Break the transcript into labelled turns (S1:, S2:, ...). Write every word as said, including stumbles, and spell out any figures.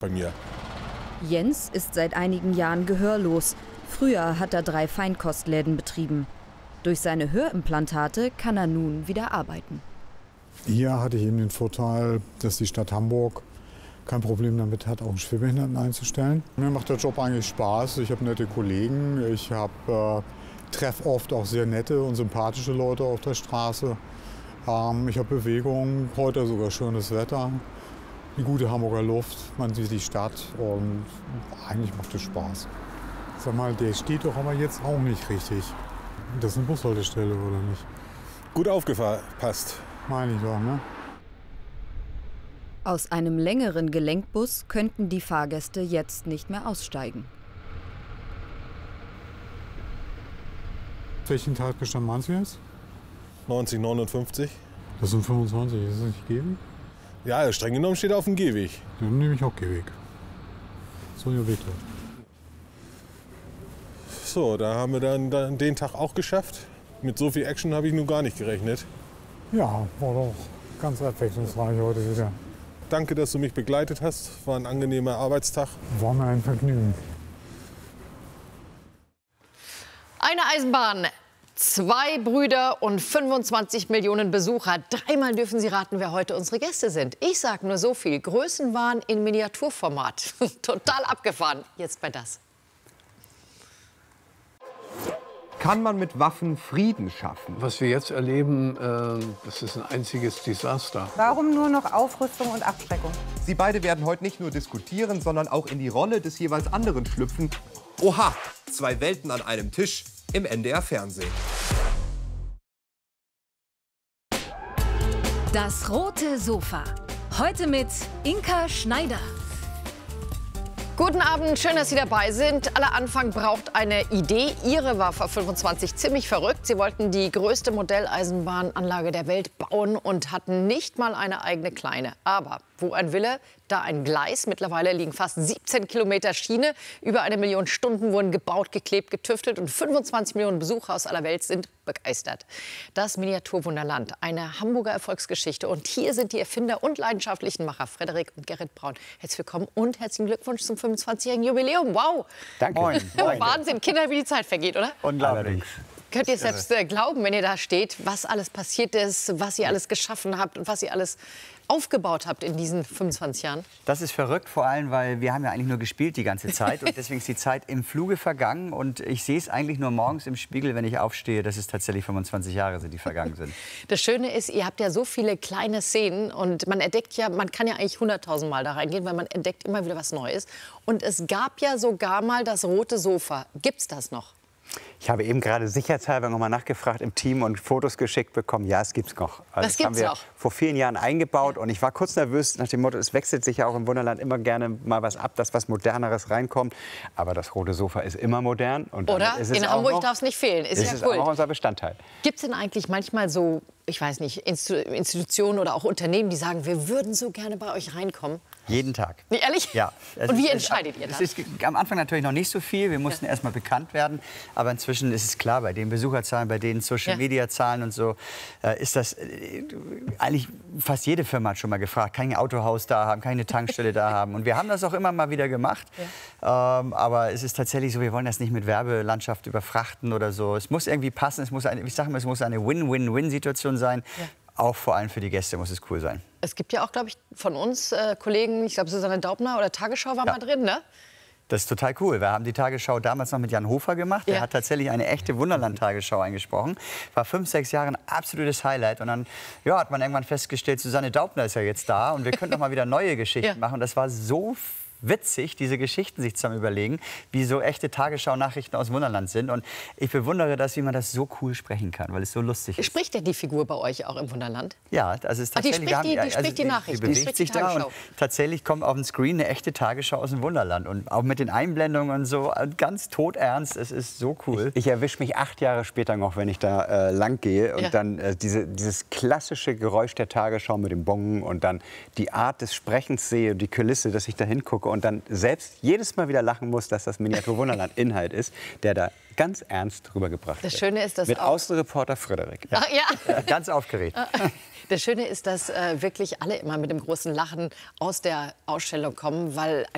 S1: bei mir.
S2: Jens ist seit einigen Jahren gehörlos. Früher hat er drei Feinkostläden betrieben. Durch seine Hörimplantate kann er nun wieder arbeiten.
S3: Hier hatte ich eben den Vorteil, dass die Stadt Hamburg kein Problem damit hat, auch einen Schwerbehinderten einzustellen. Mir macht der Job eigentlich Spaß. Ich habe nette Kollegen. Ich hab, äh, treffe oft auch sehr nette und sympathische Leute auf der Straße. Ähm, ich habe Bewegung, heute sogar schönes Wetter, die gute Hamburger Luft, man sieht die Stadt und eigentlich macht es Spaß. Sag mal, der steht doch aber jetzt auch nicht richtig. Das ist eine Bushaltestelle, oder nicht?
S1: Gut aufgepasst.
S3: Meine ich doch, ne?
S2: Aus einem längeren Gelenkbus könnten die Fahrgäste jetzt nicht mehr aussteigen.
S3: Welchen Tatbestand meinst du jetzt?
S1: neunzig neunundfünfzig.
S3: Das sind fünfundzwanzig, ist das nicht Gehweg?
S1: Ja, streng genommen steht er auf dem Gehweg.
S3: Dann nehme ich auch Gehweg. So ein Weg.
S1: So, da haben wir dann, dann den Tag auch geschafft. Mit so viel Action habe ich nun gar nicht gerechnet.
S3: Ja, war doch ganz abwechslungsreich heute wieder.
S1: Danke, dass du mich begleitet hast. War ein angenehmer Arbeitstag.
S3: War mir ein Vergnügen.
S4: Eine Eisenbahn, zwei Brüder und fünfundzwanzig Millionen Besucher. Dreimal dürfen Sie raten, wer heute unsere Gäste sind. Ich sage nur so viel. Größenwahn in Miniaturformat. Total abgefahren. Jetzt bei das.
S5: Kann man mit Waffen Frieden schaffen?
S6: Was wir jetzt erleben, äh, das ist ein einziges Desaster.
S7: Warum nur noch Aufrüstung und Abschreckung?
S5: Sie beide werden heute nicht nur diskutieren, sondern auch in die Rolle des jeweils anderen schlüpfen. Oha, zwei Welten an einem Tisch im N D R-Fernsehen.
S8: Das rote Sofa. Heute mit Inka Schneider.
S4: Guten Abend, schön, dass Sie dabei sind. Aller Anfang braucht eine Idee. Ihre war vor fünfundzwanzig ziemlich verrückt. Sie wollten die größte Modelleisenbahnanlage der Welt bauen und hatten nicht mal eine eigene kleine. Aber wo ein Wille, da ein Gleis. Mittlerweile liegen fast siebzehn Kilometer Schiene. Über eine Million Stunden wurden gebaut, geklebt, getüftelt und fünfundzwanzig Millionen Besucher aus aller Welt sind begeistert. Das Miniaturwunderland, eine Hamburger Erfolgsgeschichte. Und hier sind die Erfinder und leidenschaftlichen Macher Frederik und Gerrit Braun. Herzlich willkommen und herzlichen Glückwunsch zum fünfundzwanzigjährigen Jubiläum. Wow!
S9: Danke. Moin.
S4: Wahnsinn, Kinder, wie die Zeit vergeht, oder?
S9: Unglaublich.
S4: Könnt ihr es selbst äh, glauben, wenn ihr da steht, was alles passiert ist, was ihr alles geschaffen habt und was ihr alles aufgebaut habt in diesen fünfundzwanzig Jahren?
S9: Das ist verrückt, vor allem, weil wir haben ja eigentlich nur gespielt die ganze Zeit und deswegen ist die Zeit im Fluge vergangen und ich sehe es eigentlich nur morgens im Spiegel, wenn ich aufstehe, dass es tatsächlich fünfundzwanzig Jahre sind, die vergangen sind.
S4: Das Schöne ist, ihr habt ja so viele kleine Szenen und man entdeckt ja, man kann ja eigentlich hunderttausend Mal da reingehen, weil man entdeckt immer wieder was Neues. Und es gab ja sogar mal das rote Sofa. Gibt's das noch?
S9: Ich habe eben gerade sicherheitshalber noch mal nachgefragt im Team und Fotos geschickt bekommen. Ja, es gibt's noch. Also
S4: das, das haben wir noch.
S9: Vor vielen Jahren eingebaut und ich war kurz nervös nach dem Motto, es wechselt sich ja auch im Wunderland immer gerne mal was ab, dass was Moderneres reinkommt. Aber das rote Sofa ist immer modern. Und
S4: Oder?
S9: Ist es
S4: in
S9: auch
S4: Hamburg
S9: noch,
S4: darf es nicht fehlen. Ist,
S9: ist
S4: ja
S9: es
S4: cool.
S9: auch unser Bestandteil.
S4: Gibt es denn eigentlich manchmal so, ich weiß nicht, Institutionen oder auch Unternehmen, die sagen, wir würden so gerne bei euch reinkommen?
S9: Jeden Tag.
S4: Nee, ehrlich?
S9: Ja.
S4: Und wie
S9: ist,
S4: entscheidet ihr das?
S9: Es ist am Anfang natürlich noch nicht so viel. Wir mussten ja. erst mal bekannt werden. Aber inzwischen ist es klar, bei den Besucherzahlen, bei den Social-Media-Zahlen und so, äh, ist das äh, eigentlich fast jede Firma hat schon mal gefragt, kann ich ein Autohaus da haben, kann ich eine Tankstelle da haben. Und wir haben das auch immer mal wieder gemacht. Ja. Ähm, aber es ist tatsächlich so, wir wollen das nicht mit Werbelandschaft überfrachten oder so. Es muss irgendwie passen. Es muss eine, ich sage mal, es muss eine Win-Win-Win-Situation sein. Ja. Auch vor allem für die Gäste muss es cool sein.
S4: Es gibt ja auch, glaube ich, von uns äh, Kollegen, ich glaube Susanne Daubner oder Tagesschau war ja. mal drin, ne?
S9: Das ist total cool. Wir haben die Tagesschau damals noch mit Jan Hofer gemacht. Der ja. hat tatsächlich eine echte Wunderland-Tagesschau eingesprochen. War fünf, sechs Jahre ein absolutes Highlight. Und dann ja, hat man irgendwann festgestellt, Susanne Daubner ist ja jetzt da und wir können doch mal wieder neue Geschichten ja. machen. Und das war so witzig, diese Geschichten sich zusammen überlegen, wie so echte Tagesschau-Nachrichten aus dem Wunderland sind. Und ich bewundere das, wie man das so cool sprechen kann, weil es so lustig ist.
S4: Spricht denn die Figur bei euch auch im Wunderland?
S9: Ja, das ist
S4: Ach, die
S9: tatsächlich...
S4: spricht die, die,
S9: also
S4: spricht die Nachrichten,
S9: die
S4: die
S9: bewegt
S4: spricht die
S9: sich da und tatsächlich kommt auf den Screen eine echte Tagesschau aus dem Wunderland. Und auch mit den Einblendungen und so, ganz todernst, es ist so cool. Ich, ich erwische mich acht Jahre später noch, wenn ich da äh, lang gehe und ja. dann äh, diese, dieses klassische Geräusch der Tagesschau mit dem Bong und dann die Art des Sprechens sehe, die Kulisse, dass ich da hingucke und dann selbst jedes Mal wieder lachen muss, dass das Miniaturwunderland Inhalt ist, der da ganz ernst rübergebracht wird.
S4: Das Schöne ist, dass
S9: mit
S4: auch
S9: Außenreporter Frederik.
S4: Ja. Ach, ja.
S9: Ganz aufgeregt.
S4: Das Schöne ist, dass äh, wirklich alle immer mit dem großen Lachen aus der Ausstellung kommen, weil